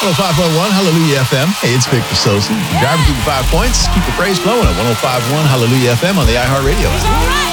105.1 Hallelujah FM. Hey, it's Victor Sosa. Driving through the 5 points. Keep the praise flowing at 105.1 Hallelujah FM on the iHeartRadio app.